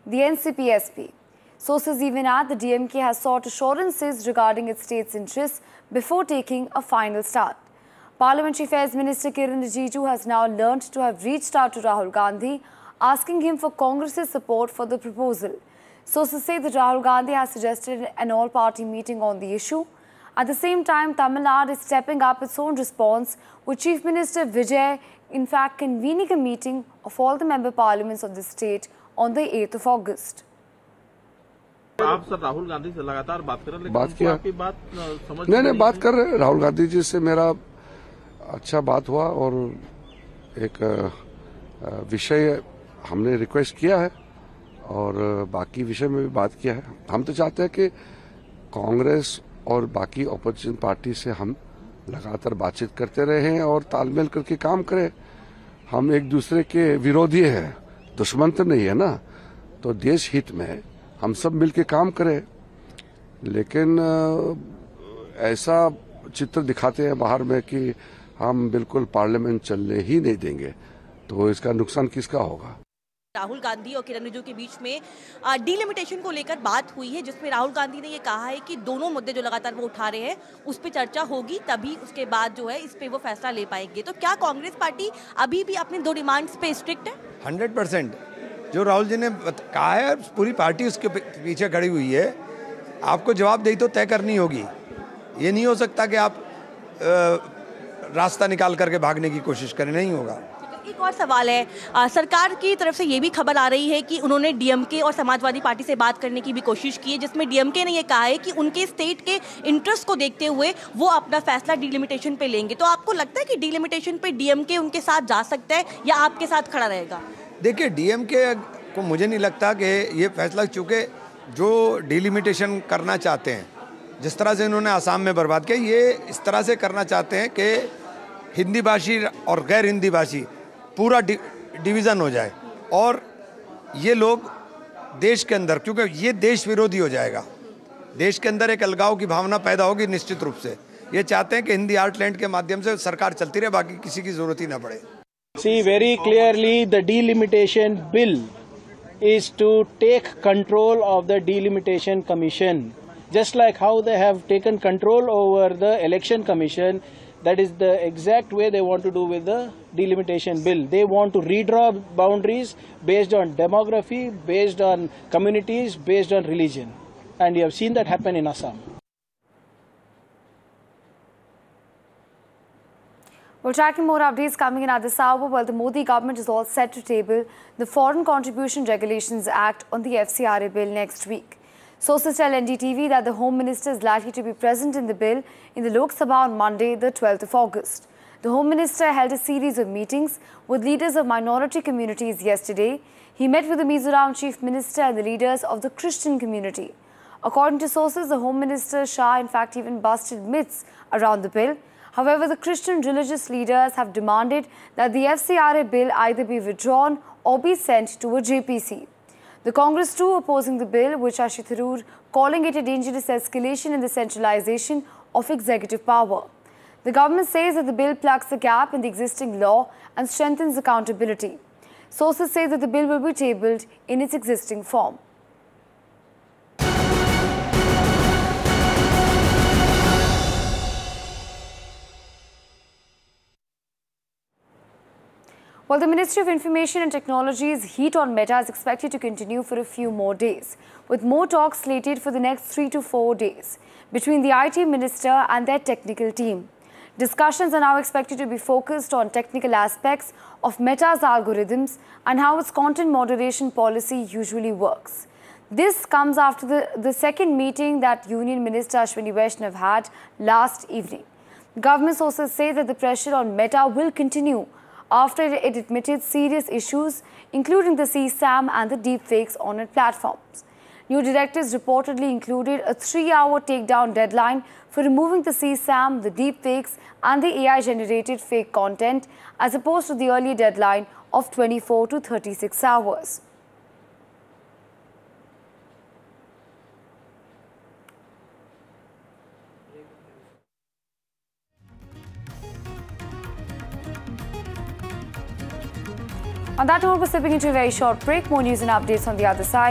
the NCP-SP. Sources even add the DMK has sought assurances regarding its state's interests before taking a final start. Parliamentary Affairs Minister Kiren Rijiju has now learnt to have reached out to Rahul Gandhi, asking him for Congress's support for the proposal. Sources say that Rahul Gandhi has suggested an all-party meeting on the issue. At the same time, Tamil Nadu is stepping up its own response, with Chief Minister Vijay in fact convening a meeting of all the member parliaments of the state on the 8th of August. आप sir Rahul Gandhi से लगातार बात कर रहे हैं, बात किया आपकी बात समझ नहीं बात कर रहे हैं। राहुल गांधी जी से मेरा अच्छा बात हुआ और एक विषय हमने रिक्वेस्ट किया है और बाकी विषय में भी बात किया है। हम तो चाहते हैं कि कांग्रेस और बाकी ऑपोजिशन पार्टी से हम लगातार बातचीत करते रहें और तालमेल करके काम करें। हम एक दूसरे के विरोधी हैं, दुश्मन तो नहीं है ना, तो देश हित में हम सब मिलके काम करें। लेकिन ऐसा चित्र दिखाते हैं बाहर में कि हम बिल्कुल पार्लियामेंट चलने ही नहीं देंगे, तो इसका नुकसान किसका होगा। राहुल गांधी और किरण रिजिजू के बीच में डीलिमिटेशन को लेकर बात हुई है, जिसमें राहुल गांधी ने ये कहा है कि दोनों मुद्दे जो लगातार वो उठा रहे हैं उस पर चर्चा होगी, तभी उसके बाद जो है इस पे वो फैसला ले पाएंगे। तो क्या कांग्रेस पार्टी अभी भी अपने दो डिमांड्स पे स्ट्रिक्ट है? 100% जो राहुल जी ने कहा है, पूरी पार्टी उसके पीछे खड़ी हुई है। आपको जवाबदेही तो तय करनी होगी। ये नहीं हो सकता कि आप रास्ता निकाल करके भागने की कोशिश करें, नहीं होगा। एक और सवाल है, सरकार की तरफ से ये भी खबर आ रही है कि उन्होंने डीएमके और समाजवादी पार्टी से बात करने की भी कोशिश की है, जिसमें डीएमके ने ये कहा है कि उनके स्टेट के इंटरेस्ट को देखते हुए वो अपना फैसला डीलिमिटेशन पे लेंगे। तो आपको लगता है कि डीलिमिटेशन पे डीएमके उनके साथ जा सकता है या आपके साथ खड़ा रहेगा? देखिए, डीएमके को मुझे नहीं लगता कि ये फैसला, चूँकि जो डीलिमिटेशन करना चाहते हैं, जिस तरह से इन्होंने आसाम में बर्बाद किया, ये इस तरह से करना चाहते हैं कि हिंदी भाषी और गैर हिंदी भाषी पूरा डिवीज़न हो जाए और ये लोग देश के अंदर, क्योंकि ये देश विरोधी हो जाएगा, देश के अंदर एक अलगाव की भावना पैदा होगी निश्चित रूप से। ये चाहते हैं कि हिंदी आर्टलैंड के माध्यम से सरकार चलती रहे, बाकी किसी की जरूरत ही ना पड़े। See, very clearly the delimitation bill is to take control of the delimitation commission, just like how they have taken control over the election commission. That is the exact way they want to do with the delimitation bill. They want to redraw boundaries based on demography, based on communities, based on religion. And you have seen that happen in Assam. We're tracking more updates coming in at this hour. Well, the Modi government is all set to table the Foreign Contribution Regulations Act on the FCRA bill next week. Sources tell NDTV that the Home Minister is likely to be present in the bill in the Lok Sabha on Monday, the 12th of August. The Home Minister held a series of meetings with leaders of minority communities yesterday. He met with the Mizoram Chief Minister and the leaders of the Christian community. According to sources, the Home Minister Shah in fact even busted myths around the bill. However, the Christian religious leaders have demanded that the FCRA bill either be withdrawn or be sent to a JPC. The Congress too opposing the bill, with Shashi Tharoor calling it a dangerous escalation in the centralization of executive power. The government says that the bill plugs the gap in the existing law and strengthens accountability. Sources say that the bill will be tabled in its existing form. Well, the Ministry of Information and Technology's heat on Meta is expected to continue for a few more days, with more talks slated for the next 3 to 4 days between the IT Minister and their technical team. Discussions are now expected to be focused on technical aspects of Meta's algorithms and how its content moderation policy usually works. This comes after the second meeting that Union Minister Ashwini Vaishnav had last evening. Government sources say that the pressure on Meta will continue after it admitted serious issues, including the CSAM and the deepfakes on its platforms. New directives reportedly included a 3-hour takedown deadline for removing the CSAM, the deepfakes, and the AI-generated fake content, as opposed to the earlier deadline of 24 to 36 hours. On that note, we're slipping into a very short break. More news and updates on the other side.